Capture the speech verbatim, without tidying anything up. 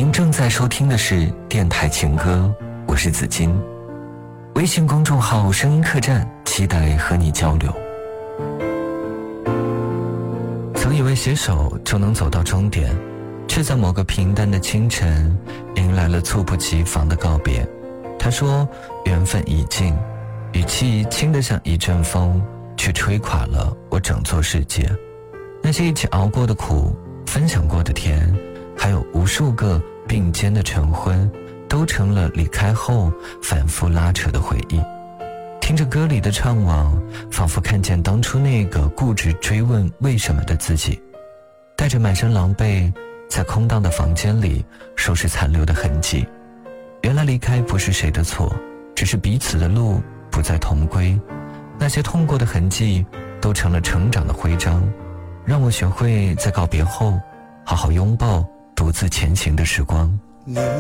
您正在收听的是电台情歌，我是子金。微信公众号声音客栈，期待和你交流。曾以为携手就能走到终点，却在某个平淡的清晨迎来了猝不及防的告别。他说缘分已尽，语气轻得像一阵风，却吹垮了我整座世界。那些一起熬过的苦，分享过的甜，还有无数个并肩的晨昏，都成了离开后反复拉扯的回忆。听着歌里的怅惘，仿佛看见当初那个固执追问为什么的自己，带着满身狼狈，在空荡的房间里收拾残留的痕迹。原来离开不是谁的错，只是彼此的路不再同归。那些痛过的痕迹都成了成长的徽章，让我学会在告别后好好拥抱独自前行的时光。 你